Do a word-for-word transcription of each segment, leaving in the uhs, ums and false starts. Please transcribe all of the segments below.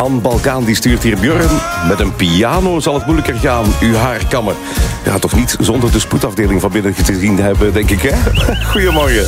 van Balkaan die stuurt hier: Björn, met een piano zal het moeilijker gaan, uw haar kammen. Ja, toch niet zonder de spoedafdeling van binnen te zien hebben, denk ik, hè? Goedemorgen.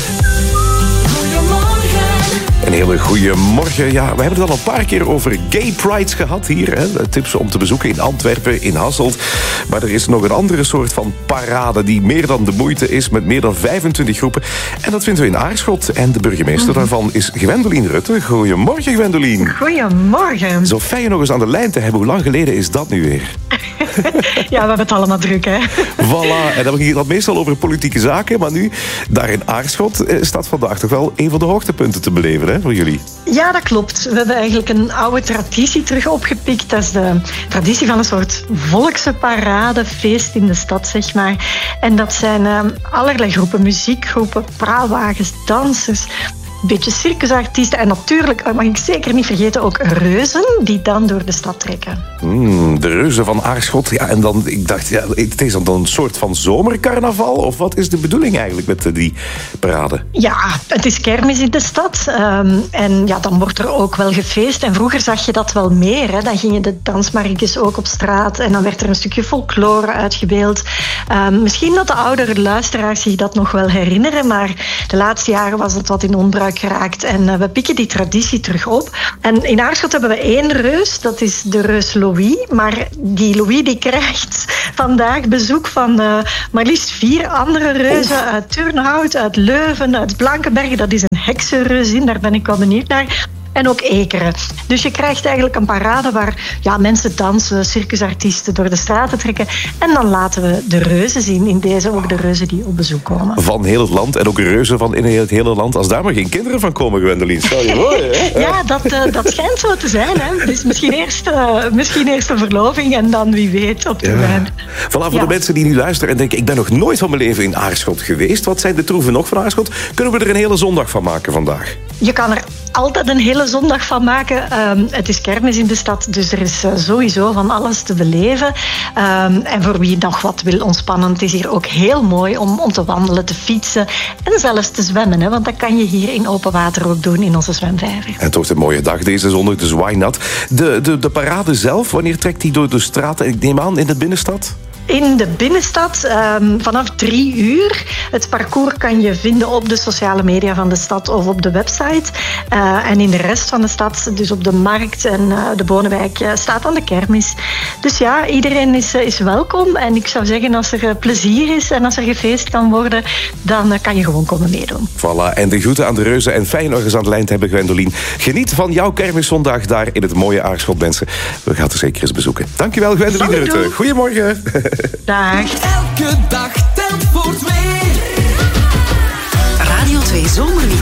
Een hele goede morgen. Ja, we hebben het al een paar keer over gay prides gehad hier. Hè? Tips om te bezoeken in Antwerpen, in Hasselt. Maar er is nog een andere soort van parade die meer dan de moeite is, met meer dan vijfentwintig groepen. En dat vinden we in Aarschot. En de burgemeester daarvan is Gwendoline Rutte. Goedemorgen, Gwendoline. Goedemorgen. Zo fijn je nog eens aan de lijn te hebben. Hoe lang geleden is dat nu weer? Ja, we hebben het allemaal druk, hè. Voilà. En dan ging het meestal over politieke zaken. Maar nu, daar in Aarschot, staat vandaag toch wel een van de hoogtepunten te beleven, hè, voor jullie. Ja, dat klopt. We hebben eigenlijk een oude traditie terug opgepikt. Dat is de traditie van een soort volkse paradefeest in de stad, zeg maar. En dat zijn uh, allerlei groepen, muziekgroepen, praalwagens, dansers, een beetje circusartiesten en natuurlijk, dat mag ik zeker niet vergeten, ook reuzen die dan door de stad trekken. Mm, de reuzen van Aarschot. Ja, en dan, ik dacht, ja, het is dan een soort van zomercarnaval? Of wat is de bedoeling eigenlijk met die parade? Ja, het is kermis in de stad. Um, en ja, dan wordt er ook wel gefeest. En vroeger zag je dat wel meer. Hè. Dan gingen de dansmarikjes ook op straat. En dan werd er een stukje folklore uitgebeeld. Um, misschien dat de oudere luisteraars zich dat nog wel herinneren. Maar de laatste jaren was het wat in onbruik geraakt. En uh, we pikken die traditie terug op. En in Aarschot hebben we één reus. Dat is de reus Louis. Maar die Louis die krijgt vandaag bezoek van uh, maar liefst vier andere reuzen. Uit Turnhout, uit Leuven, uit Blankenberge. Dat is een heksenreuzin. Daar ben ik wel benieuwd naar. En ook Ekeren. Dus je krijgt eigenlijk een parade waar ja, mensen dansen, circusartiesten door de straten trekken. En dan laten we de reuzen zien. In deze ook de reuzen die op bezoek komen. Van heel het land en ook reuzen van in het hele land. Als daar maar geen kinderen van komen, Gwendoline. Stel je voor, hè? Ja, dat, uh, dat schijnt zo te zijn. Hè. Dus misschien eerst, uh, misschien eerst een verloving en dan wie weet op de wijn. Ja. Voilà, voor ja. de mensen die nu luisteren en denken: ik ben nog nooit van mijn leven in Aarschot geweest. Wat zijn de troeven nog van Aarschot? Kunnen we er een hele zondag van maken vandaag? Je kan er altijd een hele zondag van maken. Um, het is kermis in de stad, dus er is uh, sowieso van alles te beleven. Um, en voor wie nog wat wil ontspannen, het is hier ook heel mooi om, om te wandelen, te fietsen en zelfs te zwemmen. Hè, want dat kan je hier in open water ook doen in onze zwemvijver. En het wordt een mooie dag deze zondag, dus why not? De, de, de parade zelf, wanneer trekt die door de straten? Ik neem aan in de binnenstad? In de binnenstad um, vanaf drie uur. Het parcours kan je vinden op de sociale media van de stad of op de website. Uh, en in de rest van de stad, dus op de markt en uh, de Bonenwijk, uh, staat dan de kermis. Dus ja, iedereen is, uh, is welkom. En ik zou zeggen, als er uh, plezier is en als er gefeest kan worden, dan uh, kan je gewoon komen meedoen. Voilà, en de groeten aan de reuzen en fijn nog eens aan de lijn te hebben, Gwendoline. Geniet van jouw kermiszondag daar in het mooie Aarschot, mensen. We gaan het zeker eens bezoeken. Dankjewel, Gwendoline Rutte. Goedemorgen. Dag. Elke dag telt voor twee. Radio twee Zomerweekend.